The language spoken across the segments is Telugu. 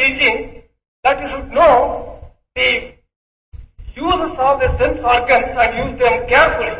teaching that you should know the uses of the sense organs and use them carefully.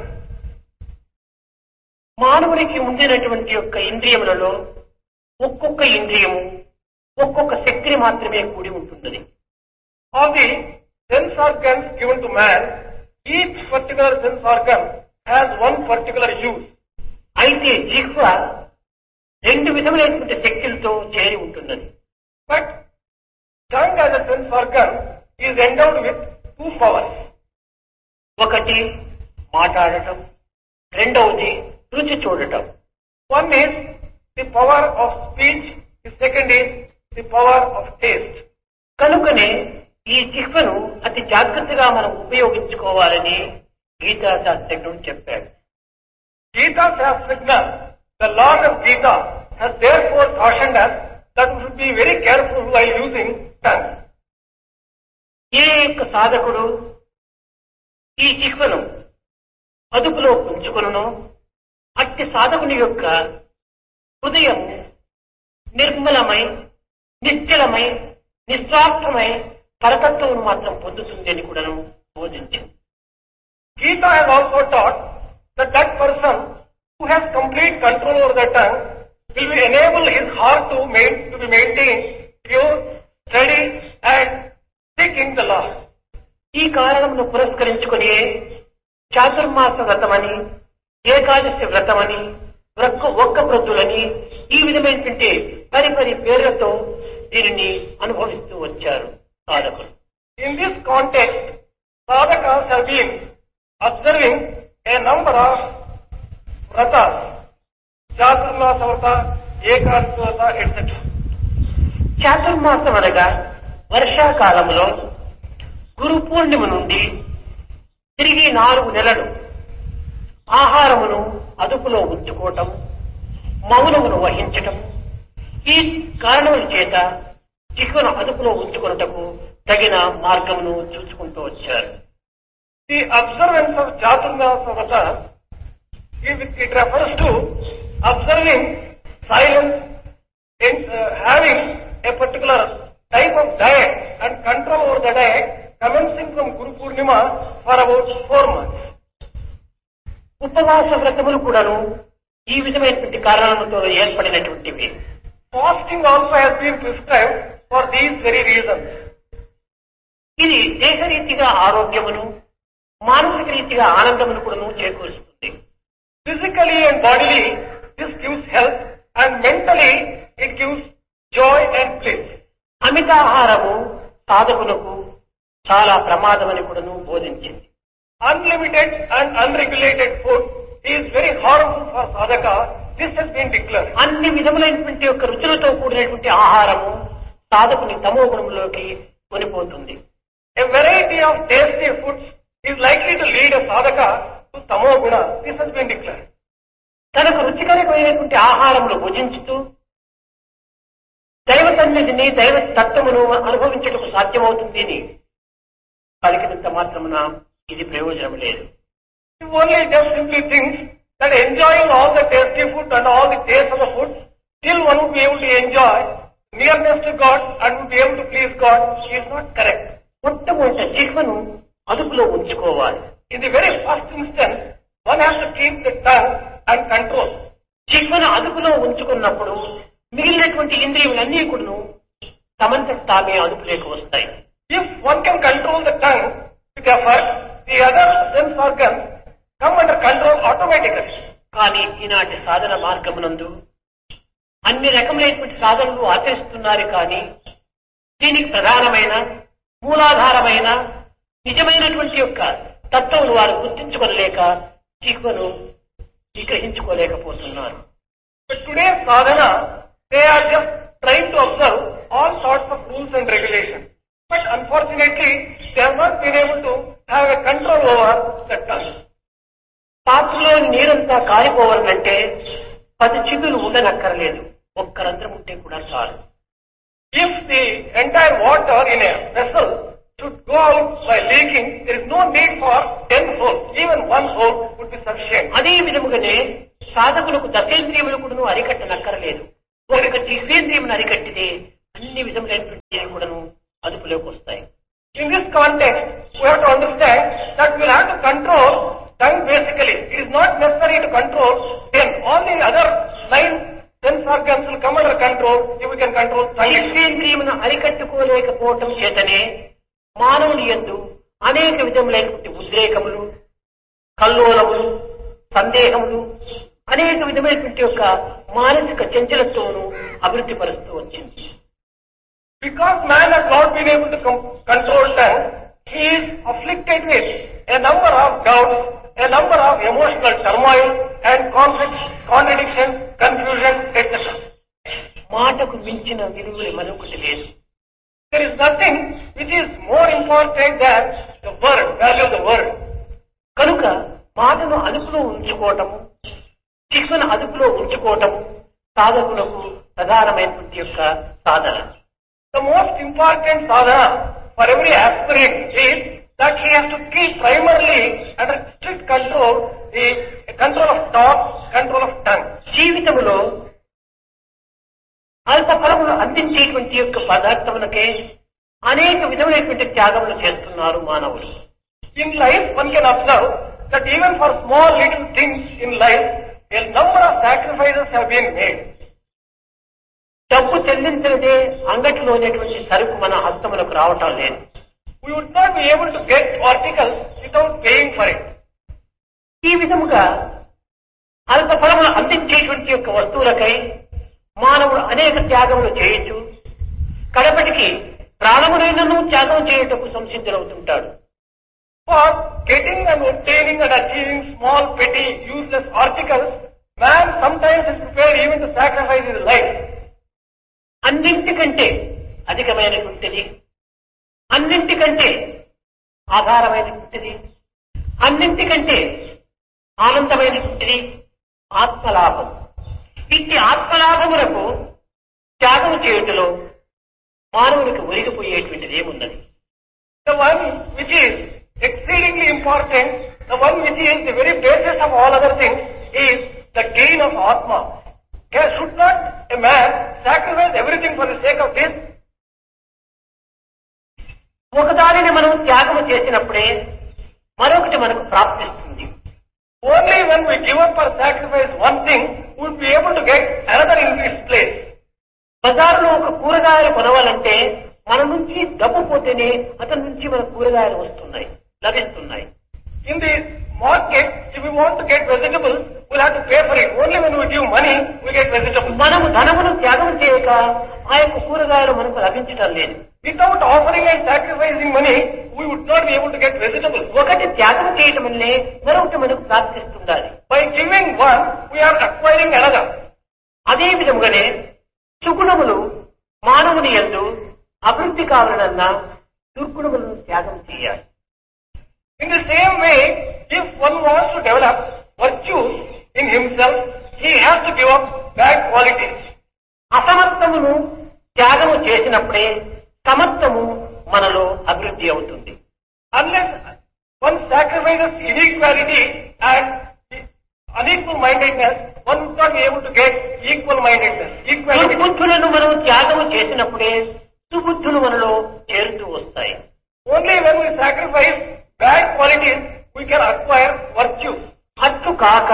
మానవునికి ఉండినటువంటి యొక్క ఇంద్రియములలో ఒక్కొక్క ఇంద్రియము ఒక్కొక్క శక్తిని మాత్రమే కూడి ఉంటున్నది. Of the sense organs given to man, each particular sense organ has one particular use. అయితే జిహ్వ రెండు విధములైనటువంటి శక్తులతో చేరి ఉంటున్నది. But tongue as a sense organ is endowed with two powers. ఒకటి మాట్లాడటం, రెండవది రుచి చూడటం. One is the power of speech, the second is the power of taste. కనుకనే ఈ జిహ్వను అతి జాగ్రత్తగా మనం ఉపయోగించుకోవాలని గీతా శాస్త్రజ్ఞుడు చెప్పాడు. Gita Shastrajna, the Lord of Gita, has therefore cautioned us that we should be very careful while using tongue. ఏ యొక్క సాధకుడు ఈ జిహ్వను అదుపులో ఉంచుకొనునో అట్టి సాధకుని యొక్క హృదయం నిర్మలమై, నిశ్చలమై, నిస్వార్థమై పరతత్వం మాత్రం పొందుతుంది అని కూడా బోధించింది. Gita has also taught that that person who has complete control over the tongue will enable his heart to be maintained pure, steady and thick in the Lord. ఈ కారణమును పురస్కరించుకుని చాతుర్మాస వ్రతమని, ఏకాదశి వ్రతమని, ఒక్క ప్రొద్దులని ఈ విధమైనటువంటి పరిపరి పేర్లతో దీనిని అనుభవిస్తూ వచ్చారు సాధకులు. In this context, sadhakas have been observing a number of vratas, chaturmasa vrata, ekadasi vrata, etc. చాతుర్మాసం అనగా వర్షాకాలంలో గురు పూర్ణిమ నుండి తిరిగి 4 నెలలు ఆహారమును అదుపులో ఉంచుకోవటం, మౌనమును వహించటం, ఈ కారణముల చేత జిహ్వను అదుపులో ఉంచుకున్నటకు తగిన మార్గమును చూసుకుంటూ వచ్చారు. The observance of chaturmasa vrata, it refers to observing silence and having a particular type of diet and control over the diet commencing from Guru Purnima for about 4 months. ఉపవాస వ్రతములు కూడాను ఈ విధమైనటువంటి కారణాలతో ఏర్పడినటువంటివి. Fasting also has been prescribed for these very reasons. ఇది దేహరీతిగా ఆరోగ్యమును, మానసిక రీతిగా ఆనందమును కూడాను చేకూరుస్తుంది. Physically and bodily, this gives health, and mentally it gives joy and bliss. అమితాహారము సాధకులకు చాలా ప్రమాదమని కూడాను బోధించింది. Unlimited and unregulated food is very harmful for sadhaka. This has been declared. అన్ని విధములైనటువంటి యొక్క రుచులతో కూడినటువంటి ఆహారము సాధకుని తమో గుణంలోకి కొనిపోతుంది. A variety of tasty foods is likely to lead a sadhaka to tamo guna. This has been declared. తనకు రుచికరమైనటువంటి ఆహారమును భుజించుతూ దైవ సన్నిధిని, దైవ తత్వమును అనుభవించటకు సాధ్యమవుతుంది అని పలికినంత మాత్రమున ఇది ప్రయోజనం లేదు. If only just simply thinks that enjoying all the tasty food and all the taste of the food, still one would be able to enjoy nearness to God and would be able to please God, is not correct. మొట్టమొదట జిహ్వను అదుపులో ఉంచుకోవాలి. In the very first instance, one has to keep the tongue and control. జిహ్వను అదుపులో ఉంచుకున్నప్పుడు మిగిలినటువంటి ఇంద్రియములన్నీ కూడా తమంతట తామే అదుపులోకి వస్తాయి. If one can control the tongue with effort, the other sense organs come under control automatically. కానీ ఈనాటి సాధన మార్గమునందు అన్ని రకములైనటువంటి సాధనలు ఆచరిస్తున్నారు. కానీ దీనికి ప్రధానమైన మూలాధారమైన నిజమైనటువంటి యొక్క తత్వమును వారు గుర్తించుకోలేక జిహ్వను నిగ్రహించుకోలేకపోతున్నారు. But today's sadhana, they are just trying to observe all sorts of rules and regulations. But unfortunately, they have not been able to have a control over the tongue. పాత్రలో నీరంతా కారిపోవాలంటే 10 చిగులు ఉండనక్కర్లేదు, ఒక్క రంధ్రం ఉంటే కూడా చాలు. If the entire water in a vessel should go out by leaking, there is no need for 10 holes. Even 1 hole would be sufficient. అదే విధముగానే సాధకులకు దశేంద్రియములు కూడా అరికట్టనక్కర్లేదు, ఒక జిహ్వేంద్రియమును అరికట్టితే అన్ని విధములైనటువంటి కూడాను అదుపులోకి వస్తాయి. In this context, we have to understand that we will have to control tongue basically. It is not necessary to control then all the other 9 sense organs will come under control if we can control tongue. జీవేంద్రియమును అరికట్టుకోలేకపోవటం చేతనే మానవుని యందు అనేక విధములైనటువంటి ఉద్రేకములు, కల్లోలములు, సందేహములు, అనేక విధమైనటువంటి యొక్క మానసిక చంచలత్వమును అభివృద్ధి పరుస్తూ వచ్చింది. Because man has not been able to control tongue, he is afflicted with a number of doubts, a number of emotional turmoil and conflicts, contradiction, confusion, etc. మాటకు మించిన విలువ మరొకటి లేదు. There is nothing which is more important than the word, value of the word. కనుక మాటను అదుపులో ఉంచుకోవటము, శిక్షను అదుపులో ఉంచుకోవటము సాధకులకు ప్రధానమైనటువంటి యొక్క సాధన. The most important sadhana for every aspirant is that he has to keep primarily under strict control the control of thought, control of tongue. జీవితంలో అల్ప ఫలములు అందించేటువంటి యొక్క పదార్థములకే అనేక విధమైనటువంటి త్యాగములు చేస్తున్నారు మానవులు. In life, one can observe that even for small little things in life, a number of sacrifices have been made. డబ్బు చెల్లించలేదే అంగటిలోనేటువంటి సరుకు మన హస్తములకు రావటం లేదు. We would not be able to get articles without paying for it. ఈ విధముగా అల్ప ఫలములు అందించేటువంటి యొక్క వస్తువులకై మానవుడు అనేక త్యాగములు చేయొచ్చు. కడపటికి ప్రాణమునైనను త్యాగం చేయుటకు సంసిద్ధులవుతుంటాడు. For getting and obtaining and achieving small, petty, useless articles, man sometimes is prepared even to sacrifice his life. అన్నింటికంటే అధికమైనటువంటిది, అన్నింటికంటే ఆధారమైనటువంటిది, అన్నింటికంటే ఆనందమైనటువంటిది ఆత్మలాభం. ఇట్టి ఆత్మలాభములకు త్యాగం చేయుటలో మానవునికి ఒరిగిపోయేటువంటిది ఏమున్నది? The one which is exceedingly important, the one which is the very basis of all other things, is the gain of Atma. Should not a man sacrifice everything for the sake of this? ఒకదానిని మనం త్యాగం చేసినప్పుడే మరొకటి మనకు ప్రాప్తిస్తుంది. Only when we give up or sacrifice one thing, we will be able to get another in its place. బజారులో ఒక కూరగాయలు కొనవాలంటే మన నుంచి డబ్బు పోతేనే అతని నుంచి మన కూరగాయలు వస్తున్నాయి, లభిస్తున్నాయి. In the market, if we want to get vegetables, we'll have to pay for it. Only when we give money, we get vegetables. మనము ధనమును త్యాగం చేయక ఆ యొక్క కూరగాయలు మనకు లభించటం లేదు. Without offering and sacrificing money, we would not be able to get vegetables. ఒకటి త్యాగం చేయటం వల్లే మరొకటి మనకు ప్రాప్తిస్తుండాలి. By giving one, we are acquiring another. అదే విధముగానే సుగుణములు మానవుని యందు అభివృద్ధి కావాలన్నా దుర్గుణములను త్యాగం చేయాలి. In the same way, if one wants to develop virtues in himself, he has to give up bad qualities. అసమర్థమును త్యాగము చేసినప్పుడే సమర్థము మనలో అభివృద్ధి అవుతుంది. Unless one sacrifices inequality and unequal mindedness, one would not be able to get equal mindedness. Equality. దుర్బుద్ధులను మనం త్యాగము చేసినప్పుడే సుబుద్ధులు మనలో చేరుతూ వస్తాయి. Only when we sacrifice bad qualities, we can acquire virtue. అట్టు కాక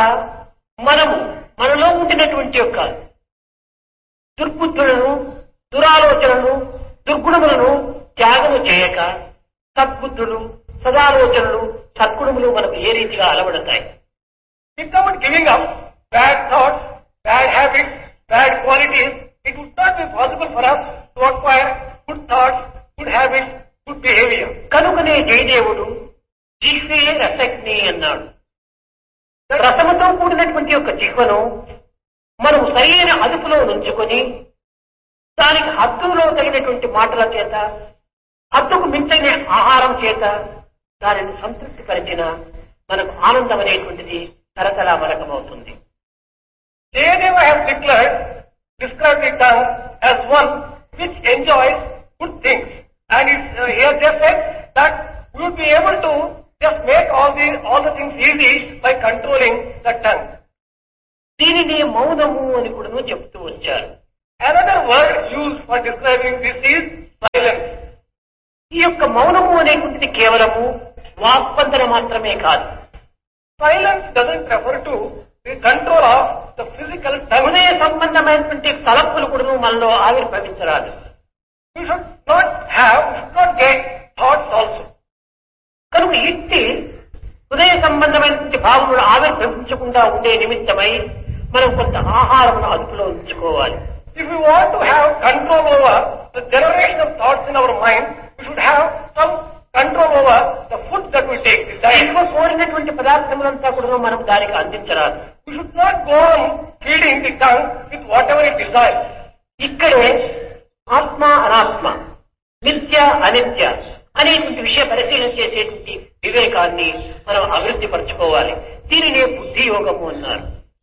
మనలో ఉండినటువంటి యొక్క దుర్బుద్ధులను, దురాలోచనలు, దుర్గుణములను త్యాగము చేయక సద్బుద్ధులు, సదాలోచనలు, సద్గుణములు మనకు ఏ రీతిగా అలవడతాయి? Without giving up bad thoughts, bad habits, bad qualities, it would not be possible for us to acquire good thoughts, good habits, good behavior. కనుకనే జయదేవుడు జిహ్వే రసజ్ఞి అన్నాడు. రసముతో కూడినటువంటి యొక్క జిహ్వను మనం సరైన అదుపులో ఉంచుకొని దానికి హద్దులో తగినటువంటి మాటల చేత, హద్దుకు మించిన ఆహారం చేత దానిని సంతృప్తి పరిచిన మనకు ఆనందం అనేటువంటిది తరతలా మరకమవుతుంది. Jayadeva has described the tongue as one which enjoys good things, and he has just said that we would be able to just make all the things easy by controlling the tongue. దీనిని మౌనము అని కూడా చెప్తూ వచ్చారు. Another word used for describing this is silence. ఈ యొక్క మౌనము అనేటువంటిది కేవలము వాక్పందన మాత్రమే కాదు. Silence doesn't refer to the control of the physical tongue. హృదయ సంబంధమైనటువంటి తలపులు కూడా మనలో ఆవిర్భవించరాదు. We should not get thoughts also. కనుక ఇట్టి హృదయ సంబంధమైనటువంటి భావములు ఆవిర్భవించకుండా ఉండే నిమిత్తమై మనం కొంత ఆహారమును అదుపులో ఉంచుకోవాలి. If we want to have control over the generation of thoughts in our mind, we should have some control over the food that we take. ఎక్కువ కోరినటువంటి పదార్థములంతా కూడా మనం దానికి అందించరాదు. We should not go on feeding the tongue with whatever it desires. ఇక్కడే ఆత్మ అనాత్మ, నిత్య అనిత్య అనేటువంటి విషయ పరిశీలన చేసేటువంటి వివేకాన్ని మనం అభివృద్ధి పరచుకోవాలి. దీనినే బుద్ధి యోగము అన్నారు.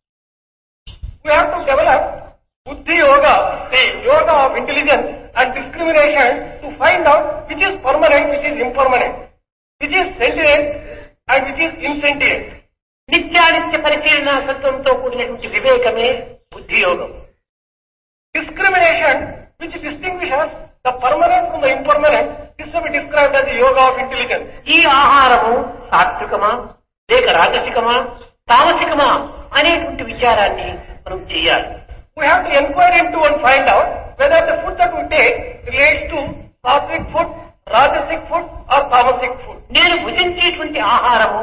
We have to develop Buddhi Yoga, the yoga of intelligence and discrimination to find out which is permanent, which is impermanent, which is sentient and which is insentient. నిత్యానిత్య పరిశీలన సత్వంతో కూడినటువంటి వివేకమే బుద్ధి యోగం. Discrimination, which distinguishes the permanent from the impermanent, is to be described as the yoga of intelligence. ఈ ఆహారము సాత్వికమా లేక రాజసికమా తామసికమా అనేటువంటి విచారాన్ని మనం చేయాలి. We have to inquire into and find out whether the food that we take relates to sattvic food, rajasic food or tamasic food. నేను భుజించేటువంటి ఆహారము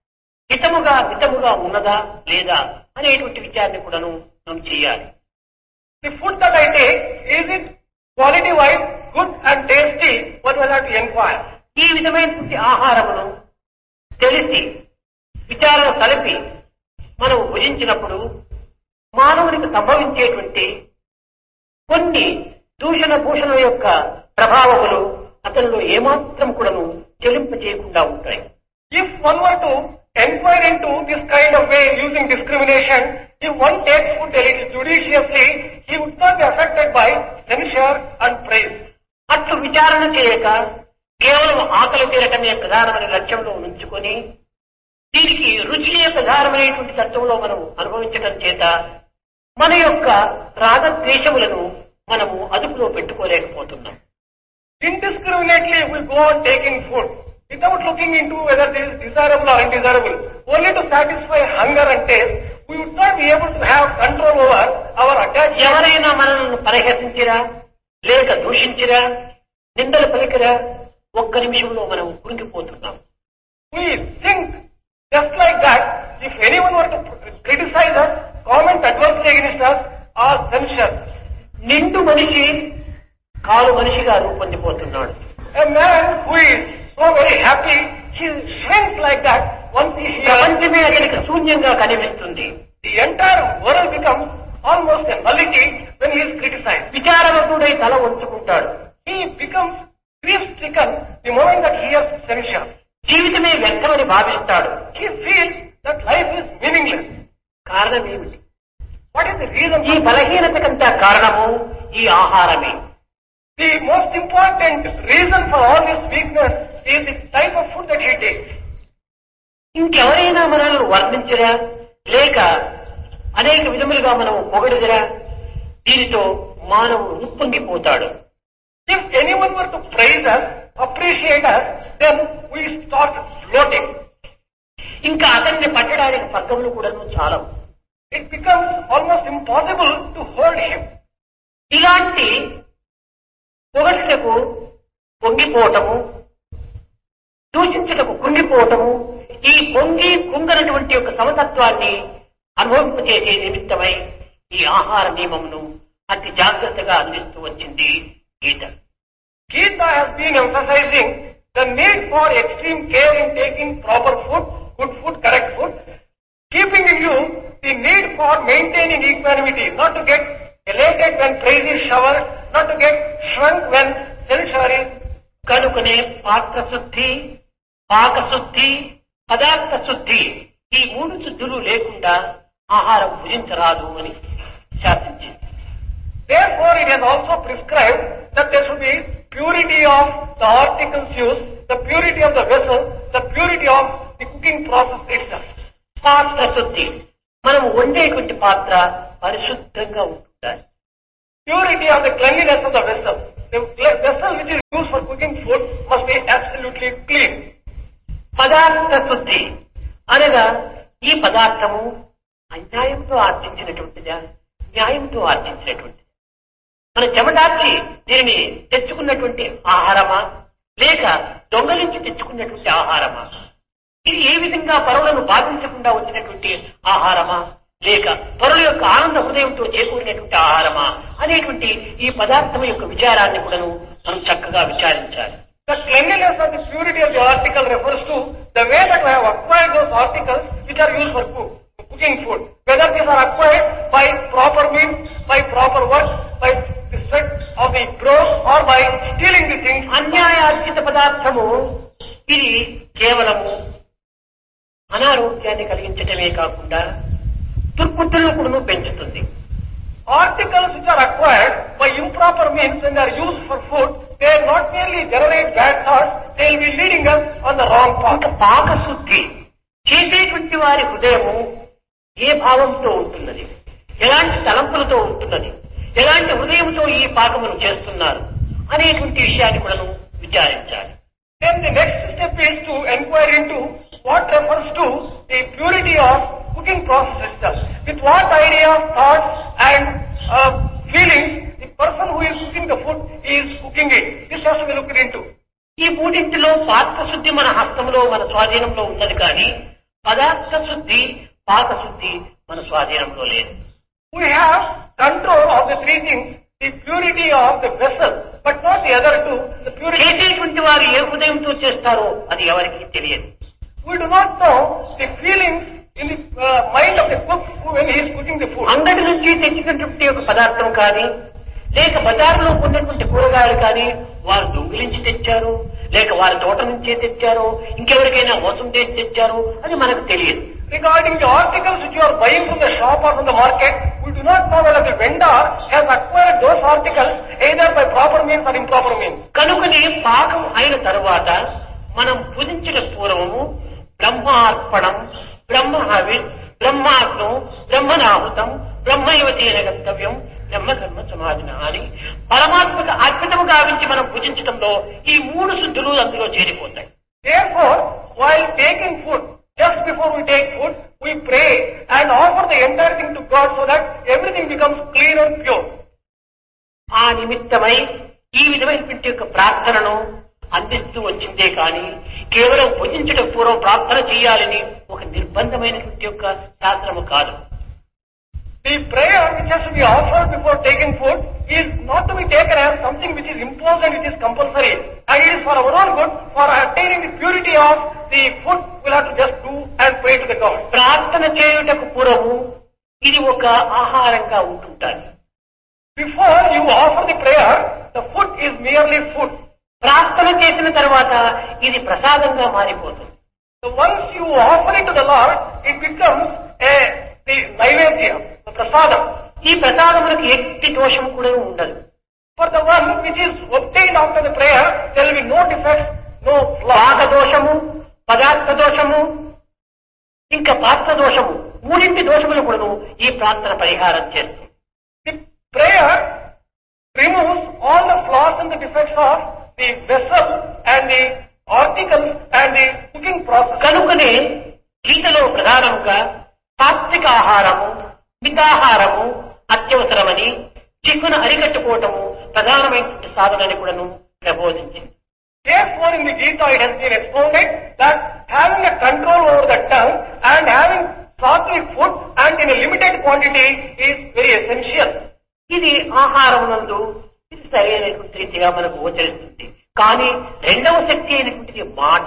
మితముగా ఉన్నదా లేదా అనేటువంటి విచారణ కూడాను మనం చేయాలి. The food that I take, is it quality wise good and tasty? What will I have to inquire? ఈ విధమైనటువంటి ఆహారమును తెలిసి విచారణ కలిపి మనం భుజించినప్పుడు మానవునికి సంభవించేటువంటి కొన్ని దూషణ భూషణ యొక్క ప్రభావములు అతనిలో ఏమాత్రం కూడాను చెలింపజేయకుండా ఉంటాయి. If one were to inquire into this kind of way using discrimination, if one takes food judiciously, he would not be affected by censure and praise. అట్లు విచారణ చేయక కేవలం ఆకలి తీరటమే ప్రధానమైన లక్ష్యంలో ఉంచుకొని దీనికి రుచియే ప్రధానమైనటువంటి తత్వంలో మనం అనుభవించడం చేత మన యొక్క రాగద్వేషములను మనము అదుపులో పెట్టుకోలేకపోతున్నాం. Indiscriminately we go on taking food without looking into whether this is desirable or undesirable, only to satisfy hunger and taste. We would not be able to have control over our attachment. ఎవరైనా మనల్ని పరిహసించిరా లేక దూషించిరా నిందలు పలికిరా ఒక్క నిమిషంలో మనం కురింగిపోతున్నాం. We think just like that, if anyone were to criticize us, comment adversely against us or censure, నిండు మనిషి కాలు మనిషిగా రూపొందిపోతున్నాడు. a man who is so very happy, he shrinks like that once he hears. ప్రపంచమే అతనికి శూన్యంగా కనిపిస్తుంది. The entire world becomes almost a nullity when he is criticized. విచారవతుడై తల వంచుకుంటాడు. He becomes grief-stricken the moment that he hears censure. జీవితమే వ్యర్థమని భావిస్తాడు. He feels that life is meaningless. కారణం ఏమిటి? What is the reason? ఈ బలహీనతకంతా కారణము ఈ ఆహారమే. The most important reason for all this weakness is the type of food that he takes. ఇంకెవరైనా మనల్ని వర్ణించరా లేక అనేక విధములుగా మనం పొగడిదరా దీనితో మానవుడు ఉప్పొంగిపోతాడు. If anyone were to praise us, appreciate us, then we start floating. ఇంకా అతన్ని పట్టడానికి పక్కములు కూడా చాలా. It becomes almost impossible to hold him. ఇలాంటి పొగడ్తకు పొంగిపోవటము, దూషించటకు కుంగిపోవటము, ఈ పొంగి కుంగనటువంటి యొక్క సమతత్వాన్ని అనుభవింపచేసే నిమిత్తమై ఈ ఆహార నియమమును అతి జాగ్రత్తగా అందిస్తూ వచ్చింది గీత. Gita has been emphasizing the need for extreme care in taking proper food, good food, correct food, keeping in view the need for maintaining equanimity, not to get elated when praise is showered, not to get shrunk when censure is. కనుకనే పాత్ర శుద్ధి, పాక శుద్ధి, పదార్థ శుద్ధి ఈ మూడు శుద్ధులు లేకుండా ఆహారం భుజించరాదు అని శాసించింది. Therefore, it has also prescribed that there should be purity of the articles used, the purity of the vessel, the purity of the cooking process itself. పాత్ర శుద్ధి, మనం వండేటువంటి పాత్ర పరిశుద్ధంగా ఉంటుండాలి. purity or the cleanliness of the vessel. The vessel which is used for cooking food must be absolutely clean. పదార్థ శుద్ధి అనగా ఈ పదార్థము అన్యాయంతో ఆర్జించినటువంటిదా, న్యాయంతో ఆర్జించినటువంటిది. మన చెమటార్చి దీనిని తెచ్చుకున్నటువంటి ఆహారమా, లేక దొంగలించి తెచ్చుకున్నటువంటి ఆహారమా, ఇది ఏ విధంగా పరులను బాధించకుండా వచ్చినటువంటి ఆహారమా, లేక పరుల యొక్క ఆనంద హృదయంతో చేకూరినటువంటి ఆహారమా అనేటువంటి ఈ పదార్థం యొక్క విచారాన్ని కూడా మనం చక్కగా విచారించాలి. The cleanliness and the purity of the article refers to the way that we have acquired those articles which are used for cooking food. Whether these are acquired by proper means, by proper work, by the sweat of the brow, or by stealing the things. అన్యాయార్జిత పదార్థము ఇది కేవలము అనారోగ్యాన్ని కలిగించటమే కాకుండా దుర్బుద్ధులను కూడా పెంచుతుంది. Articles which are acquired by improper means when they are used for food, they not merely generate bad thoughts, they will be leading us on the wrong path. పాకశుద్ధి చేసేటువంటి వారి హృదయము ఏ భావంతో ఉంటున్నది, ఎలాంటి తలంపులతో ఉంటున్నది, ఎలాంటి హృదయంతో ఈ పాకమును చేస్తున్నారు అనేటువంటి విషయాన్ని కూడా విచారించాలి. Then the next step is to inquire into what refers to the purity of cooking process itself. With what idea, thoughts and feelings the person who is cooking the food is cooking it. This has to be looked into. ఈ మూడింటిలో పాత్ర శుద్ధి మన హస్తంలో, మన స్వాధీనంలో ఉన్నది, కానీ పదార్థ శుద్ధి, పాకశుద్ధి మన స్వాధీనంలో లేదు. We have control of the three things, the purity of the vessel, but not the other two. The purity. చేసేటువంటి వారు ఏ హృదయంతో చేస్తారో అది ఎవరికి తెలియదు. We do not know the feelings in the mind of the cook when he is cooking the food. అంగడి నుంచి తెచ్చినటువంటి ఒక పదార్థం కానీ, లేక బజారులో ఉన్నటువంటి కూరగాయలు కానీ వారు దొంగిలించి తెచ్చారు, లేక వారి తోట నుంచే తెచ్చారు, ఇంకెవరికైనా మోసం చేసి తెచ్చారు అని మనకు తెలియదు. Regarding the articles which you are buying from the shop or from the market, we do not know whether the vendor has acquired those articles either by proper means or improper means. కనుకనే పాకం అయిన తరువాత మనం పూజించిన పూర్వము బ్రహ్మార్పణం, బ్రహ్మహవిర్, బ్రహ్మాగ్నం, బ్రహ్మనాహుతం, బ్రహ్మయువతీన గంతవ్యం, బ్రహ్మకర్మ సమాధిన అని పరమాత్మకు అర్పితము గావించి మనం పూజించడంలో ఈ మూడు శుద్ధులు అందులో చేరిపోతాయి. Therefore, while taking food, just before we take food, we pray and offer the entire thing to God so that everything becomes clean and pure. ఆ నిమిత్తమై ఈ విధమైనటువంటి యొక్క ప్రార్థనను అందిస్తూ వచ్చిందే కానీ కేవలం భుజించడం పూర్వం ప్రార్థన చేయాలని ఒక నిర్బంధమైనటువంటి యొక్క శాస్త్రము కాదు. The prayer which has to be offered before taking food is not to be taken as something which is imposed and which is compulsory. And it is for our own good, for attaining the purity of the food, we'll have to just do and pray to the God. ప్రార్థన చేయుటకు పూర్వము ఇది ఒక ఆహారంగా ఉంటుంటారు. Before you offer the prayer, the food is merely food. ప్రార్థన చేసిన తర్వాత ఇది ప్రసాదంగా మారిపోతుంది. So once you offer it to the Lord, it becomes the naivedya, the prasadam. ఈ ప్రసాదములకు ఎట్టి దోషం కూడా ఉండదు. For the one which is obtained after the prayer, there will be no defects, no flaws. పాక దోషము, పదార్థ దోషము, ఇంకా పాత్ర దోషము, మూడింటి దోషములు కూడా ఈ ప్రార్థన పరిహారం చేస్తుంది. The prayer removes all the flaws and the defects of the vessel and the articles and the cooking process. కనుకనే గీతలో ప్రధానంగా సాత్విక ఆహారము, మితాహారము అత్యవసరమని, చిక్కును అరికట్టుకోవటము ప్రధానమైన సాధనని కూడాను ప్రబోధించింది. Therefore, in the Gita it has been expounded that having a control over the tongue and having sattvic food and in a limited quantity is very essential. ఇది ఆహారం నందు ఇది సరైనటువంటి రీతిగా మనకు గోచరిస్తుంది. కానీ రెండవ శక్తి అయినటువంటిది మాట.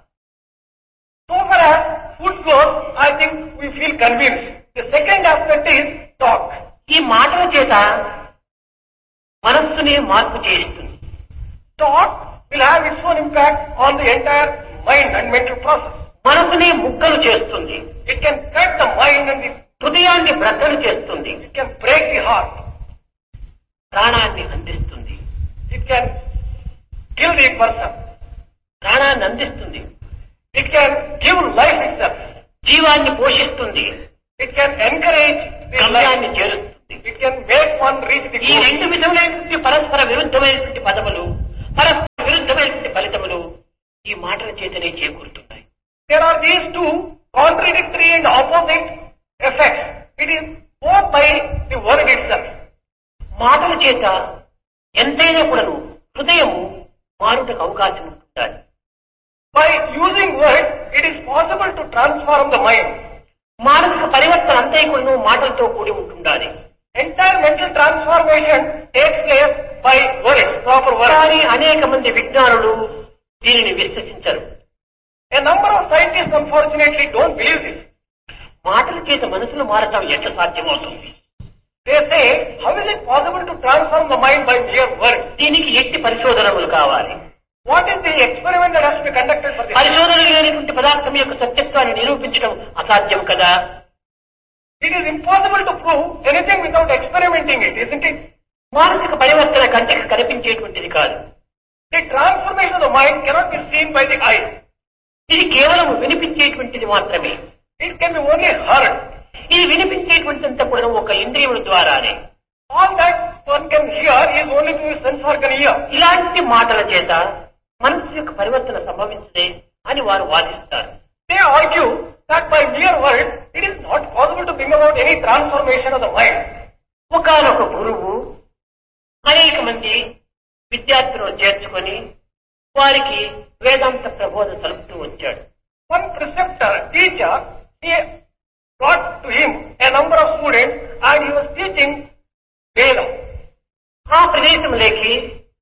So far as food goes, I think we feel convinced. The second aspect is talk. ఈ మాటల చేత మనస్సునే మార్పు చేస్తుంది. Talk will have its own impact on the entire mind and mental process. మనసునే ముక్కలు చేస్తుంది. It can cut the mind and the హృదయాన్ని బ్రద్దలు చేస్తుంది. it can break the heart. ప్రాణాన్ని అందిస్తుంది. It can kill the person. ప్రాణాన్ని అందిస్తుంది. It can give life itself. జీవాన్ని పోషిస్తుంది. It can encourage the life. గమ్యాన్ని చేరుస్తుంది. It can make one reach the ఈ goal. రెండు విధములైనటువంటి పరస్పర విరుద్ధమైనటువంటి పదములు, పరస్పర విరుద్ధమైనటువంటి ఫలితములు ఈ మాటల చేతనే చేకూరుతున్నాయి. There are these two contradictory and opposite effects. It is both by the word itself. మాటల చేత ఎంతైనా కూడాను హృదయము మారుటకు అవకాశం ఉంటుంటారు. By using words, it is possible to transform the mind. మానసిక పరివర్తన అంతే కూడాను మాటలతో కూడి ఉంటుండాలి. Entire mental transformation takes place by words, proper words. కానీ అనేక మంది విజ్ఞానులు దీనిని విశ్వసించరు. A number of scientists unfortunately don't believe this. మాటల చేత మనసులు మారటం ఎట్లా సాధ్యమవుతుంది? They say, how is it possible to transform the mind by mere words? దీనికి ఎట్టి పరిశోధనలు కావాలి. What is the experiment that has to be conducted for this? పరిశోధనలు లేనటువంటి పదార్థం యొక్క సత్యత్వాన్ని నిరూపించడం అసాధ్యం కదా. It is impossible to prove anything without experimenting it, isn't it? మానసిక పరివర్తన కంటికి కనిపించేటువంటిది కాదు. The transformation of the mind cannot be seen by the eye. ఇది కేవలం వినిపించేటువంటిది మాత్రమే. It can be only heard. ఇది వినిపించేటువంటింత కూడా ఒక ఇంద్రియముల ద్వారానే. All that one can hear is only through the sense organ ear. ఇలాంటి మాటల చేత మనసు యొక్క పరివర్తన సంభవించదే అని వారు వాదిస్తారు. They argue that by mere words, it is not possible to bring about any transformation of the mind. ఒకానొక గురువు అనేక మంది విద్యార్థులను చేర్చుకొని వారికి వేదాంత ప్రబోధన సలుపుతూ వచ్చాడు. One preceptor, teacher, he brought to him a number of students and he was teaching Vedam. ఆ ప్రదేశంలోకి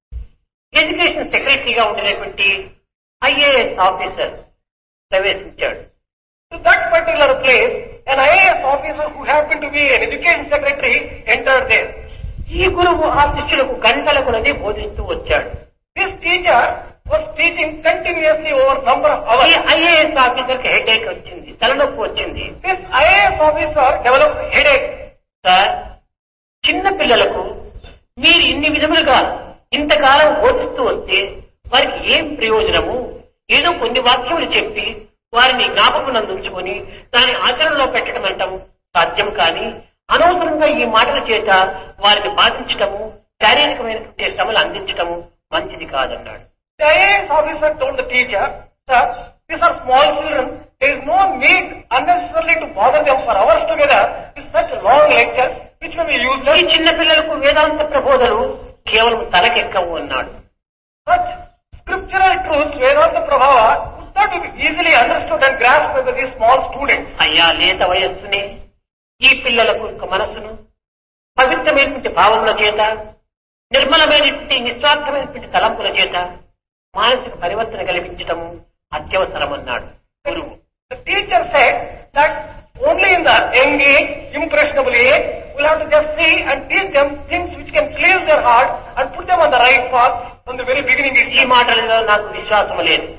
ఎడ్యుకేషన్ సెక్రటరీగా ఉండినటువంటి ఐఏఎస్ ఆఫీసర్ ప్రవేశించాడు. To that particular place, an IAS officer who happened to be an education secretary entered there. ఈ గురువు ఆ శిష్యులకు గంటల కొలది బోధిస్తూ వచ్చాడు. This teacher was teaching continuously over number of ఈ hours. ఐఏఎస్ ఆఫీసర్ కి హెడేక్ వచ్చింది, తలనొప్పి వచ్చింది. This IAS officer developed headache. Sir, చిన్న పిల్లలకు మీరు ఇన్ని విధములుగా ఇంతకాలం బోధిస్తూ వస్తే వారికి ఏం ప్రయోజనము? ఏదో కొన్ని వాక్యములు చెప్పి వారిని జ్ఞాపకమునందుంచుకొని దాని ఆచరణలో పెట్టడం అంటాం సాధ్యం. కానీ అనవసరంగా ఈ మాటల చేత వారిని బాధించటము, శారీరకమైనటువంటి శ్రమలు అందించటము మంచిది కాదన్నాడు. The IAS officer told the teacher, sir, these are small children. There is no need unnecessarily to bother them for hours together with such long lectures which may be ఈ useless. చిన్న పిల్లలకు వేదాంత ప్రబోధనలు కేవలం తలకెక్కవు అన్నాడు. Such scriptural truths, Vedanta Prabhava, could not be easily understood and grasped by these small students. అయ్యా, లేత వయస్సునే ఈ పిల్లలకు యొక్క మనస్సును పవిత్రమైనటువంటి భావముల చేత, నిర్మలమైనటువంటి నిస్వార్థమైనటువంటి తలంపుల చేత మానసిక పరివర్తన కల్పించటము అత్యవసరమన్నాడు గురువు. The teacher said that only in the young age, impressionable age, we'll have to just see and teach them things which can cleanse their heart and put them on the right path from the very beginning ఈ itself. మాటలలో నాకు విశ్వాసం లేదు.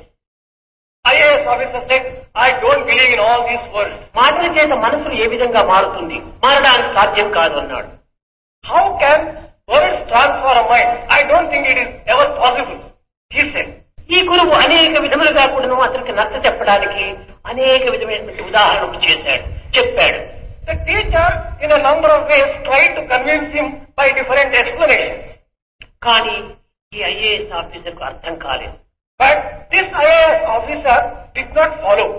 IAS officer said, I don't believe in all these words. మాటల చేత మనసులు ఏ విధంగా మారుతుంది? మారడానికి సాధ్యం కాదు అన్నాడు. How can words transform a mind? I don't think it is ever possible, he said. ఈ గురువు అనేక విధములుగా కూడా అతనికి నచ్చ చెప్పడానికి అనేక విధమైనటువంటి ఉదాహరణలు చెప్పాడు. The teacher in a number of ways tried to convince him by different explanations. కానీ ఈ ఐఏఎస్ ఆఫీసర్ కు అర్థం కాలేదు. But this IAS officer did not follow.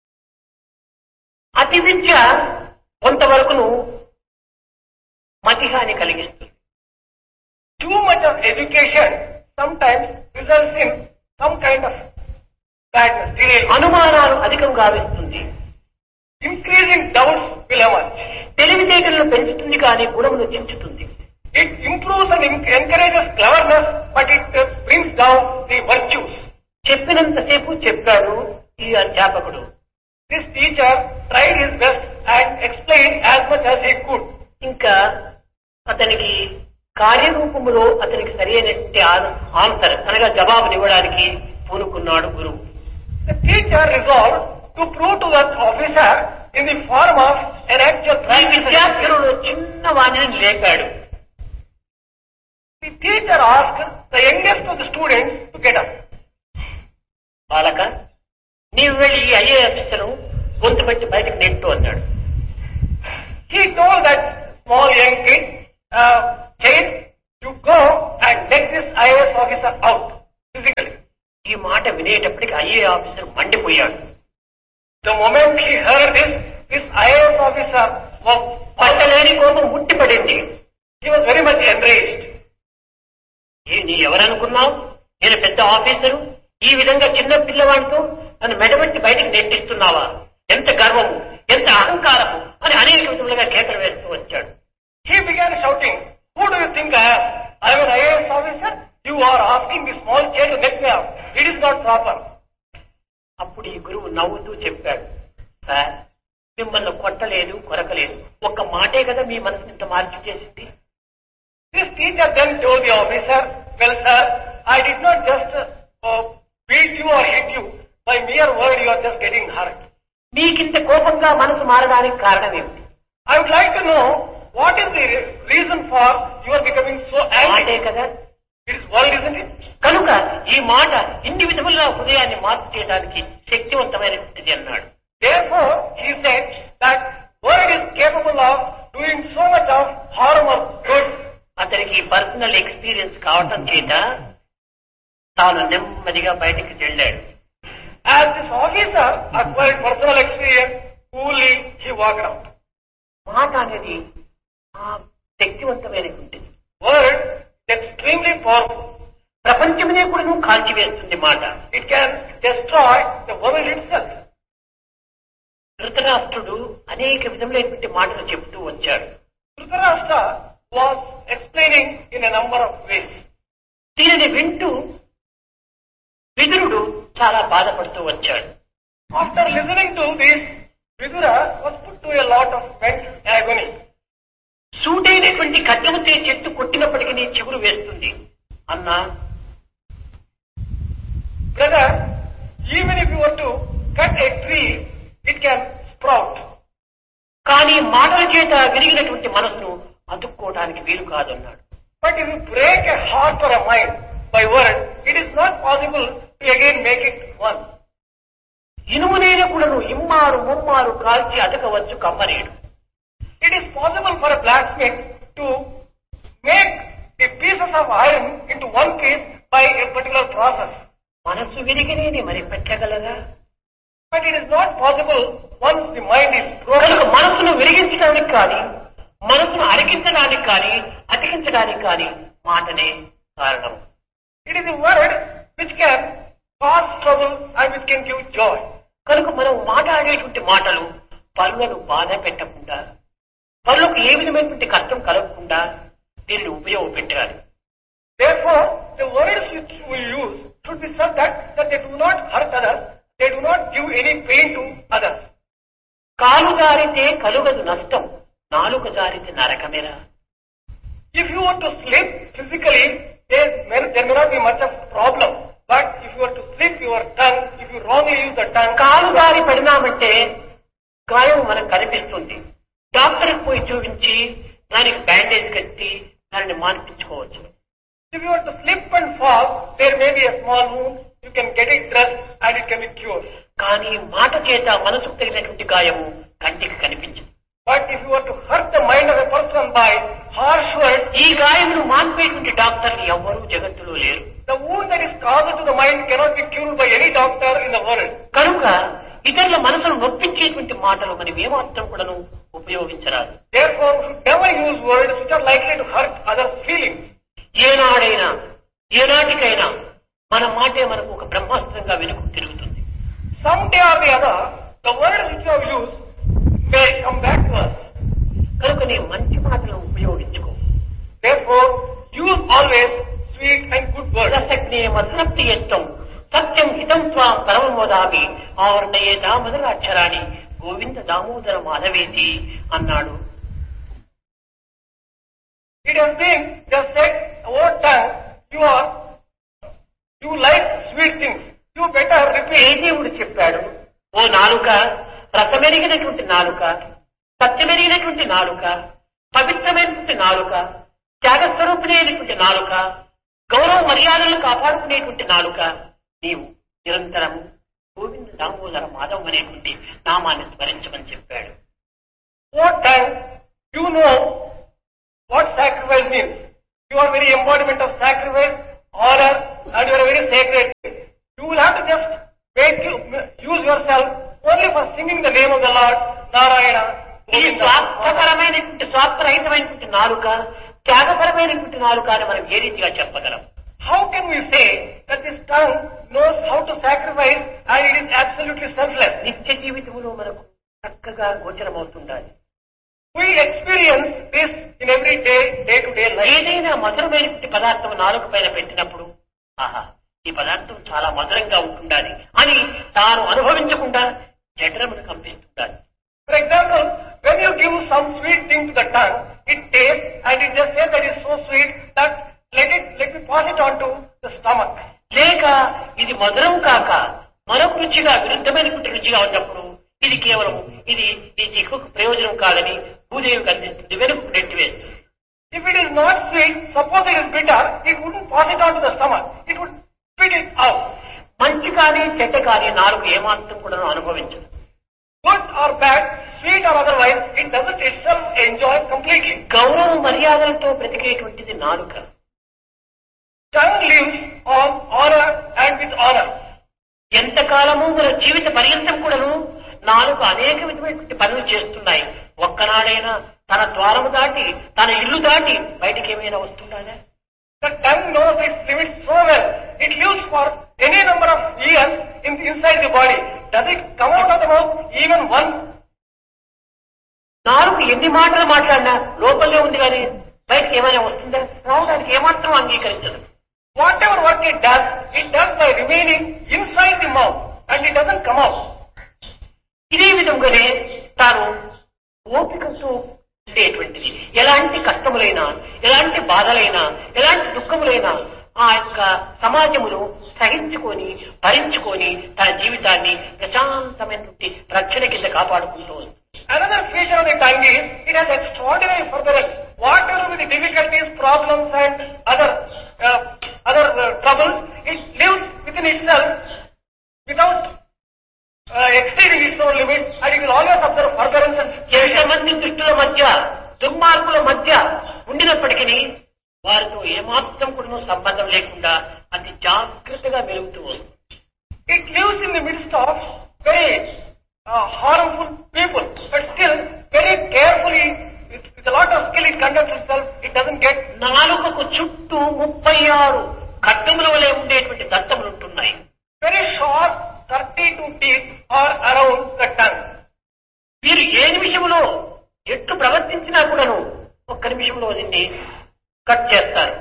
అతి విద్య కొంతవరకును మతిహాని కలిగిస్తుంది. Too much of education sometimes results in some kind of badness, derailment. అనుమానాలు అధికంగా గావిస్తుంది. Increasing doubts will emerge. తెలివితేటలను పెంచుతుంది కానీ గుణమును దించుతుంది. It improves and encourages cleverness, but it brings down the virtues. చెప్పినంతసేపు చెప్పాడు ఈ అధ్యాపకుడు. This teacher tried his best and explained as much as he could. ఇంకా అతనికి కార్యరూపములో అతనికి సరైనటువంటి ఆన్సర్ అనగా జవాబునివ్వడానికి పూనుకున్నాడు గురువు. The teacher resolved to prove to that officer in the form of an actual ఈ practice. విద్యార్థులను చిన్న వాణిని లేపాడు. The teacher asked the youngest of the students to get up. బాలక, నీవు వెళ్ళి ఈ ఐఏఎస్ ను గొంతు పెట్టి బయటకు నెట్టు అన్నాడు. He told that small young kid child to go and take this IAS officer out physically. ఈ మాట వినేటప్పటికి IA officer మండిపోయాడు. The moment he heard this, this IAS officer was పట్టలేని కోపం ముట్టిపడింది. He was very much enraged. నీ ఎవరనుకున్నావు? నేను పెద్ద ఆఫీసరు, ఈ విధంగా చిన్న పిల్లవాడితో నన్ను మెడబెట్టి బయటకు నెట్టిస్తున్నావా? ఎంత గర్వము, ఎంత అహంకారము అని అనేక విధములుగా కేకలు వేస్తూ వచ్చాడు. He began shouting, who do you think I am? I am an IAS officer. You are asking this small child to get me out. It is not proper. అప్పుడు ఈ గురువు నవ్వుతూ చెప్పాడు, సార్ మిమ్మల్ని కొట్టలేదు, కొరకలేదు, ఒక్క మాటే కదా మీ మనసుని ఇంత మార్పు చేసింది. This teacher then told the officer, well sir, I did not just beat you or hit you. By mere word you are just getting hurt. మీకింత కోపంగా మనసు మారడానికి కారణం ఏమిటి? I would like to know what is the reason for you are becoming so angry. మాటే కదా. It is word, isn't it? కనుక ఈ మాట ఇన్ని విధములుగా హృదయాన్ని మార్పు చేయడానికి శక్తివంతమైనటువంటిది అన్నాడు. Therefore, he said that word is capable of doing so much of harm or good. అతనికి పర్సనల్ ఎక్స్పీరియన్స్ కావటం చేత తాను నెమ్మదిగా బయటికి వెళ్ళాడు. As this officer acquired personal experience, coolly he walked out. మాట అనేది శక్తివంతమైనటువంటిది. Word is extremely powerful. ప్రపంచమునే కూడా నువ్వు కాల్చివేస్తుంది మాట. It can destroy the world itself. ధృతరాష్ట్రుడు అనేక విధములైనటువంటి మాటలు చెబుతూ వచ్చాడు. Dhritarashtra was explaining in a number of ways. దీనిని వింటూ విదురుడు చాలా బాధపడుతూ వచ్చాడు. After listening to this, Vidura was put to a lot of mental agony. సూటైనటువంటి ఖడ్గముతో చెట్టు కొట్టినప్పటికీ నీ చిగురు వేస్తుంది అన్నా. Brother, even if you were to cut a tree, it can sprout. కానీ మాటల చేత విరిగినటువంటి మనసును అతుక్కోవడానికి వీలు కాదన్నాడు. But if you break a heart or a mind by word, it is not possible to again make it one. ఇనుమునైనా కూడా నువ్వు ఇమ్మారు ముమ్మారు కాల్చి అతకవచ్చు కమ్మనేడు. It is possible for a blacksmith to make the pieces of iron into one piece by a particular process. మనసు విరిగినేది మరి పెట్టగలరా? But it is not possible once the mind is broken. మనసును విరిగించడానికి కానీ మనసును అరిగించడానికి కానీ అతికించడానికి కానీ మాటనే కారణం. It is a word which can cause trouble and which can give joy. కనుక మనం మాట్లాడేటువంటి మాటలు పరులను బాధ పెట్టకుండా, పరులకు ఏ విధమైనటువంటి కష్టం కలగకుండా దీనిని ఉపయోగపెట్టాలి. Therefore, the words which we use should be such that they do not hurt others, they do not give any pain to others. కాలు జారితే కలుగదు నష్టం, నాలుక జారితే నరకమేరా. If you were to slip physically, there may not be much of a problem. But if you were to slip your tongue, if you wrongly use the tongue, కాలు జారి పడినామంటే గాయం మనకు కనిపిస్తుంది. డాక్టర్కి పోయి చూపించి దానికి బ్యాండేజ్ కట్టి దానిని మాన్పించుకోవచ్చు. If you were to slip and fall, there may be a small wound, you can get it dressed and it can be cured. కానీ మాట చేత మనసుకు తగినటువంటి గాయము కంటికి కనిపించదు. But if you were to hurt the mind of a person by harsh words, ఈ గాయమును మాన్పేటువంటి డాక్టర్లు ఎవ్వరూ జగత్తులో లేరు. the wound that is caused to the mind cannot be cured by any doctor in the world. కనుక ఇతరుల మనసును నొప్పించేటువంటి మాటలు మనం ఏమాత్రం కూడాను ఉపయోగించరాదు. Therefore, we should never use words which are likely to hurt others' feelings. ఏనాడైనా ఏనాటికైనా మన మాటే మనకు ఒక బ్రహ్మాస్త్రంగా వెనుక తిరుగుతుంది. Someday or the other, the words which you have used may come back to us. కనుక నీ మంచి మాటలను ఉపయోగించుకో. Therefore, use always sweet and good words. రసజ్ఞే మధురప్రియత్వం సత్యం హితం స్వాం పరమోదామి ఆవర్ణయేతా మొదలాక్షరాన్ని గోవింద దామోదర మాధవేతి అన్నాడు. It has been just said over time, you like sweet things. You better repeat. ఏ దేవుడు చెప్పాడు? ఓ నాలుక, రసమెరిగినటువంటి నాలుక, సత్యమెరిగినటువంటి నాలుక, పవిత్రమైనటువంటి నాలుక, త్యాగస్వరూపిణైనటువంటి నాలుక, గౌరవ మర్యాదలను కాపాడుకునేటువంటి నాలుక, నీవు నిరంతరం గోవింద దామోదర మాధవం అనేటువంటి నామాన్ని స్మరించమని చెప్పాడు. What time you know what sacrifice means. You are very embodiment of sacrifice, honor, and you are very sacred. You will have to just use yourself only for singing the name of the Lord, Narayana. ఈ స్వార్థపరమైనటువంటి స్వార్థరహితమైనటువంటి నాలుక త్యాగపరమైనటువంటి నాలుక అని మనం ఏ రీతిగా చెప్పగలం? How can we say that this tongue knows how to sacrifice and it is absolutely selfless? నిత్య జీవితంలో మనకు చక్కగా గోచరమవుతుండాలి. We experience this in every day to day life. ఏదైనా మధురమైనటువంటి పదార్థం నాలుక పైన పెట్టినప్పుడు ఆహా ఈ పదార్థం చాలా మధురంగా ఉంటుండాలి అని తాను అనుభవించకుండా జఠరమును కంపిస్తుండాలి. For example, when you give some sweet thing to the tongue, it tastes and it just says that it's so sweet that let me pass it on to the stomach. లేక ఇది మధురం కాక మరొక రుచిగా విరుద్ధమైనటువంటి రుచిగా ఉన్నప్పుడు ఇది కేవలం ఇది ఎక్కువ ప్రయోజనం కాదని భూదేవికి అందిస్తుంది, వెనుక నెట్టివేస్తుంది. If it is not sweet, suppose it is bitter, it wouldn't pass it on to the stomach. It would spit it out. మంచి కానీ చెడ్డ కానీ నాలుగు ఏమాత్రం కూడా అనుభవించదు. Good or bad, sweet or otherwise, it doesn't itself enjoy completely. గౌరవ మర్యాదలతో బ్రతికేటువంటిది నాలుక. Tongue lives on honor and with honor. ఎంతకాలము మన జీవిత పర్యంతం కూడాను నాలుగు అనేక విధమైనటువంటి పనులు చేస్తున్నాయి. ఒక్కనాడైనా తన ద్వారము దాటి తన ఇల్లు దాటి బయటికి ఏమైనా వస్తుందా? The tongue knows its limits so well. It lives for any number of years inside the body. Does it come out of the mouth even once? నాలుగు ఎన్ని మాటలు మాట్లాడినా లోపలే ఉంది కానీ బయటకి ఏమైనా వస్తుందా? రావడానికి ఏమాత్రం అంగీకరించదు. Whatever work it does by remaining inside the mouth and it doesn't come out. ఇదే విధంగానే తాను ఓపికతో ఉండేటువంటిది. ఎలాంటి కష్టములైనా, ఎలాంటి బాధలైనా, ఎలాంటి దుఃఖములైనా ఆ యొక్క సమాజమును సహించుకొని భరించుకొని తన జీవితాన్ని ప్రశాంతమైనటువంటి రక్షణ కింద కాపాడుకుంటూ ఉంది. Another feature of the tongue is it has extraordinary furtherance. Whatever with the difficulties, problems and other troubles, it lives within itself without exceeding its own limits, and it will always observe furtherance and మంది దుష్టుల మధ్య దుర్మార్గుల మధ్య ఉండినప్పటికీ వారితో ఏమాత్రం కూడా సంబంధం లేకుండా అతి జాగ్రత్తగా మెలుగుతూ వస్తుంది. It lives in the midst of very harmful people, but still very carefully, with a lot of skill it conducts itself. It doesn't get. నాలుకకు చుట్టూ 36 ఖడ్గముల వలె ఉండేటువంటి దంతములు ఉంటున్నాయి. Very short 32 teeth are around the tongue. వీరు ఏ నిమిషంలో ఎట్లు ప్రవర్తించినా కూడాను ఒక్క నిమిషంలో దీన్ని కట్ చేస్తారు.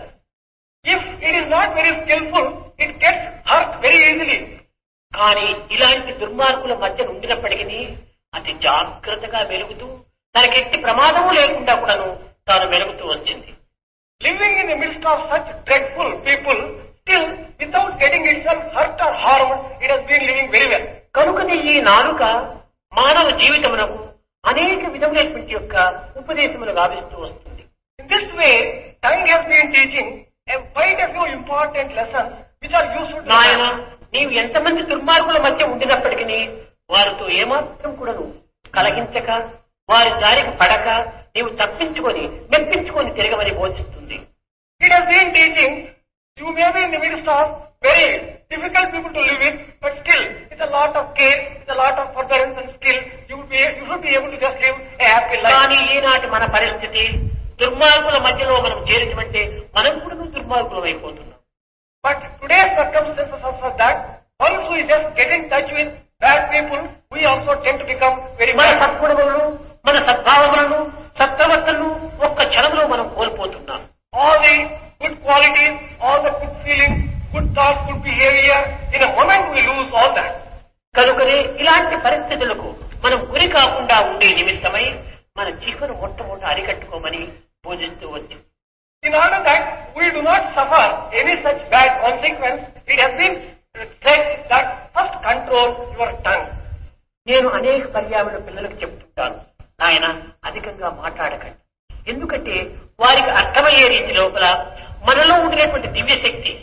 If it is not very skillful, it gets hurt very easily. కానీ ఇలాంటి దుర్మార్గుల మధ్య ఉండినప్పటికీ అతి జాగ్రత్తగా మెలుగుతూ తనకెట్టి ప్రమాదము లేకుండా కూడాను తాను మెలుగుతూ వచ్చింది. Living in the midst of such dreadful people, still without getting itself hurt or harmed, it has been living very well. కనుకని ఈ నాలుక మానవ జీవితమునకు అనేక విధములైనటువంటి యొక్క ఉపదేశములు గావిస్తూ వస్తుంది. In this way, tongue has been teaching quite a few important lessons which are useful to నాయన నీవు ఎంతమంది దుర్మార్గుల మధ్య ఉండినప్పటికీ వారితో ఏమాత్రం కూడాను కలహించక వారి దారికి పడక నీవు తప్పించుకొని మెప్పించుకొని తిరగమని బోధిస్తుంది. It has been teaching you may be in the midst of very difficult people to live with, but still with a lot of care, with a lot of forbearance and skill, you should be able to just live a happy life. కానీ ఈనాటి మన పరిస్థితి దుర్మార్గుల మధ్యలో మనం చేరినమంటే మనం కూడా దుర్మార్గులం అయిపోతున్నాం. But today's circumstances are such that once we just get in touch with bad people, we also tend to become very మన bad. సద్గుణములను మన సద్భావములను సత్ప్రవర్తనను ఒక్క క్షణంలో మనం కోల్పోతున్నాం. All the good qualities, all the good feelings, good thoughts, good behavior, in a moment we lose all that. కనుకనే ఇలాంటి పరిస్థితులకు మనం గురి కాకుండా ఉండే నిమిత్తమై మన జీవనం మొట్టమొదట అరికట్టుకోమని బోధిస్తూ వచ్చింది. In order that we do not suffer any such bad consequence, it has been said that first control your tongue. నేను అనేక పర్యావరణ పిల్లలకు చెప్తుంటాను, ఆయన అధికంగా మాట్లాడకండి. ఎందుకంటే వారికి అర్థమయ్యే రీతి లోపల మనలో ఉండినటువంటి దివ్యశక్తి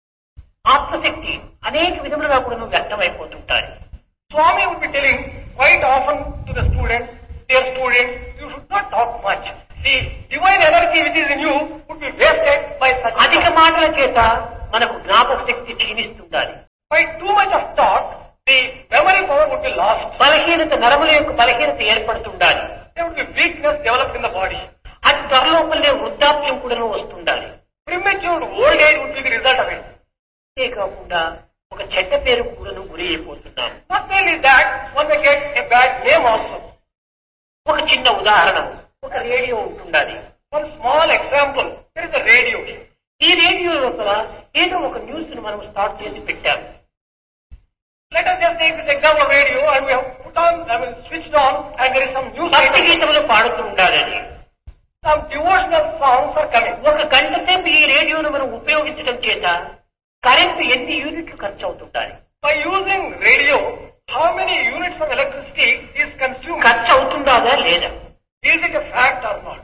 ఆత్మశక్తి అనేక విధములుగా కూడా వ్యక్తమైపోతుంటాయి. Swami would be telling quite often to the students, dear students, you should not talk much. The divine energy which is in you would be wasted by such అధిక మాటల చేత మనకు జ్ఞాపక శక్తి క్షీణిస్తుండాలి. By too much of talk, the memory power would be lost. బలహీనత, నరముల యొక్క బలహీనత ఏర్పడుతుండాలి. There would be weakness developed in the body. అది త్వరలోపలనే వృద్ధాప్యం కూడా వస్తుండాలి. Premature old age would be the result of it. అంతేకాకుండా ఒక చెడ్డ పేరు కూడా గురి అయిపోతున్నాం. Not only that, one may get a bad name also. ఒక చిన్న ఉదాహరణ, ఒక రేడియో ఉంటుండాలి. One small example, there is a radio. ఈ రేడియో లోపల ఏదో ఒక న్యూస్ ను మనం స్టార్ట్ చేసి పెట్టాము. Let us just take this example of radio and we have put on, switched on and there is some news. భక్తి గీతములు పాడుతూ ఉండాలని. Some devotional songs are coming. ఒక గంట సేపు ఈ రేడియోను మనం ఉపయోగించడం చేత కరెంటు ఎన్ని యూనిట్లు ఖర్చు అవుతుంటాయి? By using radio, how many units of electricity is consumed? ఖర్చు అవుతుందా లేదా? Is it a fact or not?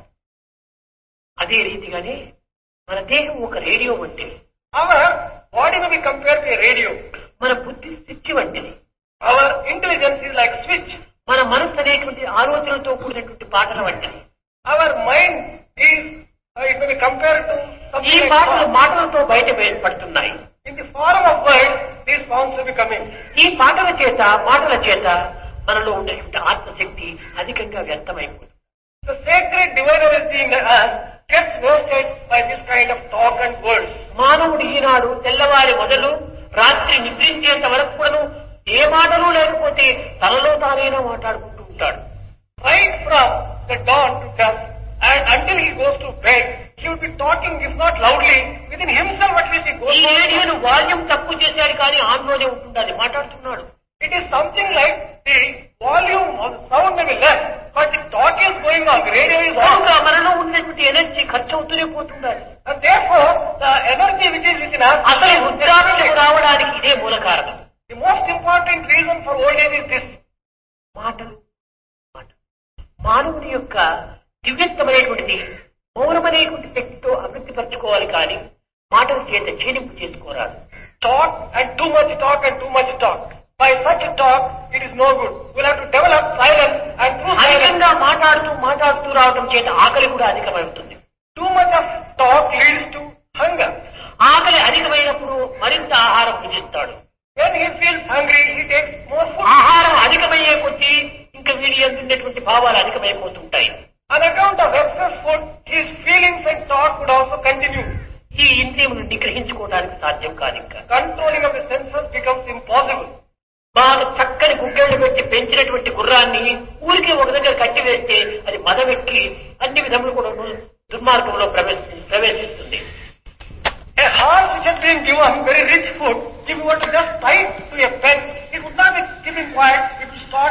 అదే రీతిగానే మన దేహం ఒక రేడియో వంటిది. Our body may be compared to a radio. మన బుద్ధి స్విచ్ వంటిది. Our intelligence is like switch. మన మనస్సు అనేటువంటి ఆలోచనలతో కూడినటువంటి పాటల వంటిది. Our mind is, it may be compared to something ఈ like పాటలు song. మాటలతో బయట పడుతున్నాయి. In the form of words, these songs will be coming. ఈ పాటల చేత, మాటల చేత మనలో ఉండేటువంటి ఆత్మశక్తి అధికంగా వ్యర్థమైపోతుంది. The sacred divine energy in us gets wasted by this kind of talk and words. మానవుడు ఈనాడు తెల్లవారి మొదలు రాత్రి నిద్రించేంత వరకు కూడా ఏ మాటలు లేకపోతే తనలో తానైనా మాట్లాడుకుంటూ ఉంటాడు. Right from the dawn to dusk and until he goes to bed, he will be talking, if not loudly, within himself at least he goes ఈ on. రేడియోను వాల్యూమ్ తక్కువ చేశాడు కానీ ఆన్లోనే ఉంటుండాలి, మాట్లాడుతున్నాడు. It is something like the volume of the sound may be less, but the talk is going on, the radio is on. కనుక మనలో ఉన్నటువంటి ఎనర్జీ ఖర్చు అవుతూనే పోతుండాలి. And therefore, the energy which is within us, అసలు వృద్ధాప్యం రావడానికి ఇదే మూల కారణం. the most important reason for old age is this. మాటలు. మానవుని యొక్క దివ్యత్వమైనటువంటిది మౌనమనేటువంటి శక్తితో అభివృద్ధిపరచుకోవాలి కానీ మాటల చేత క్షీణింపు చేసుకోరాదు. Talk and too much talk and too much talk. By such talk, it is no good. We'll have to develop silence and through silence. అధికంగా మాట్లాడుతూ రావడం చేత ఆకలి కూడా అధికమవుతుంది. Too much of talk leads to hunger. ఆకలి అధికమైనప్పుడు మరింత ఆహారం భుజిస్తాడు. When he feels hungry, he takes more food. ఆహారం అధికమయ్యే కొద్దీ ఇంకా వీడి అందున్నటువంటి భావాలు అధికమైపోతుంటాయి. On account of excess food, his feelings and thought would also continue. ఈ ఇంద్రియమును నిగ్రహించుకోవడానికి సాధ్యం కాదు. ఇంకా Controlling of the senses becomes impossible. బాగా చక్కని గుడ్డలు పెట్టి పెంచినటువంటి గుర్రాన్ని ఊరికే ఒక దగ్గర కట్టివేస్తే అది మదవెక్కి అన్ని విధములు కూడా దుర్మార్గంలో ప్రవేశిస్తుంది. A horse which has been given very rich food, if you were to just tie it to a pen, it would not be keeping quiet, it would start,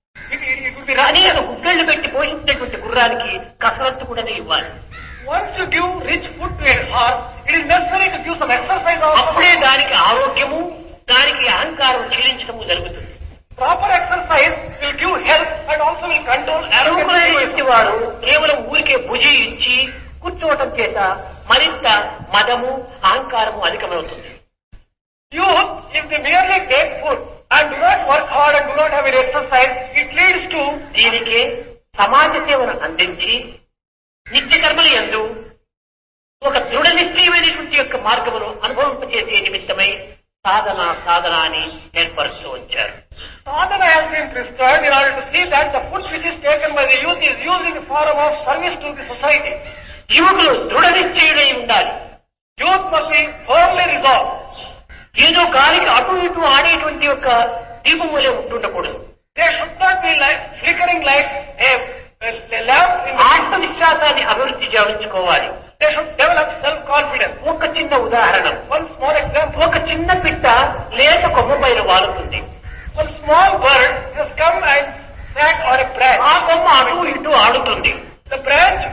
it would be running. అనేక గుడ్డలు పెట్టి పోషించేటువంటి గుర్రానికి కసరత్తు కూడా ఇవ్వాలి. Once you give rich food to a horse, it is necessary to give some exercise also. అప్పుడే దానికి ఆరోగ్యము, దానికి అహంకారం క్షీణించడము జరుగుతుంది. Proper exercise will give health and also will control అరువులైన arrogance. వ్యక్తి వారు కేవలం ఊరికే భుజి ఇచ్చి కూర్చోవటం చేత మరింత మదము, అహంకారము అధికమవుతుంది. Youth, if they merely take food and do not work hard and do not have any exercise, it leads to దీనికి సమాజ సేవను అందించి నిత్య కర్మల యందు ఒక దృఢ నిశ్చయమైనటువంటి యొక్క మార్గమును అనుభవింపచేసే నిమిత్తమై సాధన అని ఏర్పరుస్తూ వచ్చారు. sadhana has been prescribed in order to see that the food which is taken by the youth is used in the form of service to the society. యువకులు దృఢ నిశ్చయుడై ఉండాలి. Youth must be firmly resolved. ఏదో గాలికి అటు ఇటు ఆడేటువంటి యొక్క దీపం వలె ఉంటుండకూడదు. They should not be like flickering like a lamp in the ఆత్మవిశ్వాసాన్ని అభివృద్ధి చేయించుకోవాలి. They should develop self-confidence. ఒక చిన్న ఉదాహరణ, One small example. ఒక చిన్న పిట్ట లేత కొమ్మ పైన వాలుతుంది. One small bird has come and sat on a branch. ఆ కొమ్మ అటు ఇటు ఆడుతుంది. The branch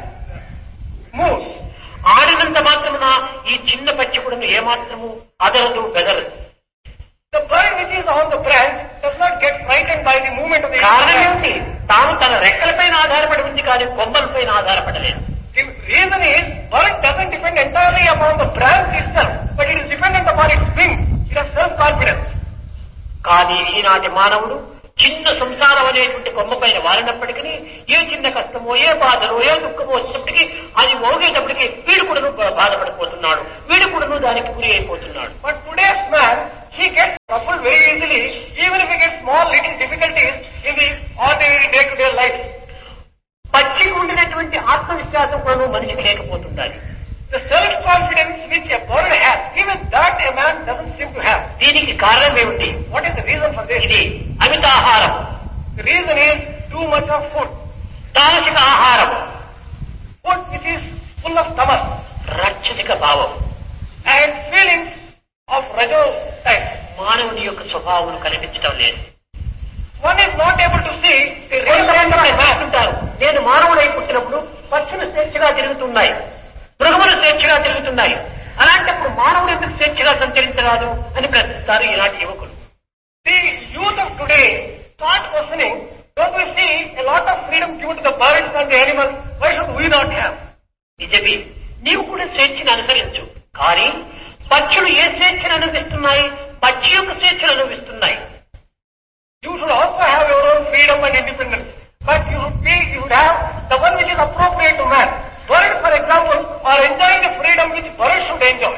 moves. ఆడినంత మాత్రమున ఈ చిన్న పచ్చి కూడా ఏమాత్రము అదరదు బెదరదు. The bird which is on the branch does not get frightened by the movement of the కారణం branch. ఏమిటి? తాను తన రెక్కలపైన ఆధారపడి ఉంది కానీ కొమ్మలపైన ఆధారపడలేదు. The reason is, bird doesn't depend entirely upon the branch itself, but it is dependent upon its wings. It has self-confidence. కానీ ఈనాటి మానవుడు చిన్న సంసారం అనేటువంటి కొమ్మ పైన వారినప్పటికీ ఏ చిన్న కష్టమో ఏ బాధలో ఏ దుఃఖమో వచ్చినప్పటికీ అది మోగేటప్పటికీ వీడు కూడాను బాధపడిపోతున్నాడు, వీడు కూడాను దానికి గురి అయిపోతున్నాడు. But today's man, he gets troubled very easily, even if he gets small little difficulties in the ordinary day-to-day life. పచ్చికి ఉండినటువంటి ఆత్మవిశ్వాసం కూడా మనిషికి లేకపోతుండాలి. The self-confidence which a bird has, even that a man doesn't seem to have. దీనికి కారణం ఏమిటి? What is the reason for this? ఇది అమితాహారం. The reason is too much of food. తామసిక ఆహారం, Food which is full of tamas రాక్షసిక భావం, and feelings of rajo type. మానవుని యొక్క స్వభావం కనిపించడం లేదు. One is not able to see the real nature of man. అంటారు, నేను మానవుడై పుట్టినప్పుడు పక్షులు స్వేచ్ఛగా తిరుగుతున్నాయి, మృగములు స్వేచ్ఛగా తిరుగుతున్నాయి, అలాంటప్పుడు మానవుడు ఎందుకు స్వేచ్ఛగా సంచరించరాదు అని ప్రశ్నిస్తారు ఈనాటి యువకులు. The youth of today start questioning, don't we see a lot of freedom given to the birds and the animals, why should we not have? నిజమే, నీవు కూడా స్వేచ్ఛను అనుసరించు, కానీ పక్షులు ఏ స్వేచ్ఛను అనుభవిస్తున్నాయి? పక్షి యొక్క స్వేచ్ఛను అనుభవిస్తున్నాయి. You should also have your own freedom and independence, but you should have the one which is appropriate to man. Birds, for example, are enjoying the freedom which birds should enjoy.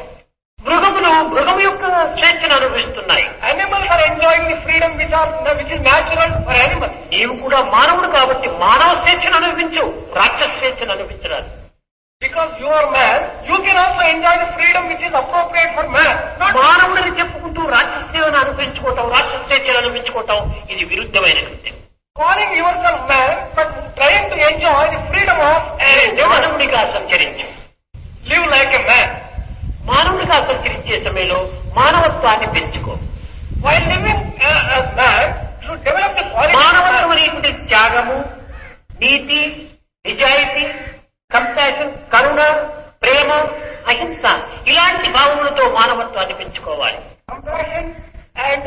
మృగము యొక్క స్వేచ్ఛను అనుభవిస్తున్నాయి. Animals are enjoying the freedom which is natural for animals. నీవు కూడా మానవుడు కాబట్టి మానవ స్వేచ్ఛను అనుభవించు, రాక్షస స్వేచ్ఛను అనుభవించరాదు. Because you are man, you can also enjoy the freedom which is appropriate for man. మానవుడిని చెప్పుకుంటూ రాక్షసేవను అనుభవించుకోవటం, రాక్షస స్వేచ్ఛను అనుభవించుకోవటం ఇది విరుద్ధమైన కృత్యం. Calling yourself man, but trying to enjoy the freedom of మానవుడిగా సంచరించు, live like a man. మానవుడిగా సంచరించే సమయంలో మానవత్వాన్ని పెంచుకో. While living as man, you should develop the quality. మానవత్వం అనేటువంటి త్యాగము, నీతి, నిజాయితీ, కంపాషన్, కరుణ, ప్రేమ, అహింస ఇలాంటి భావములతో మానవత్వాన్ని పెంచుకోవాలి. Compassion and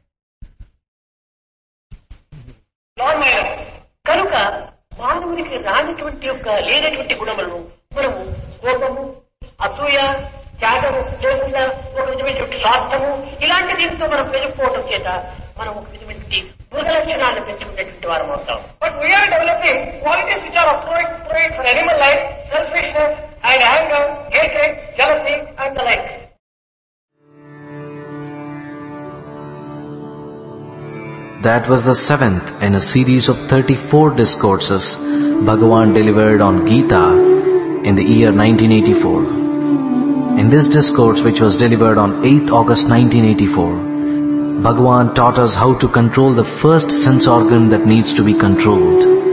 non-violence. కనుక మానవునికి రానటువంటి యొక్క లేనటువంటి గుణములను మనము కోపము, అసూయ, త్యాగము లేకుండా ఒక విధమైనటువంటి స్వార్థము ఇలాంటి దీంతో మనం పెరిగిపోవడం చేత మనం ఒక విధమైనటువంటి మృగ లక్షణాలను పెంచుకునేటువంటి వారం అవుతాం. But we are developing qualities which are appropriate for animal life, selfishness and anger, hatred, jealousy and the like. That was the 7th in a series of 34 discourses Bhagavan delivered on Gita in the year 1984. In this discourse, which was delivered on 8th August 1984, Bhagavan taught us how to control the first sense organ that needs to be controlled,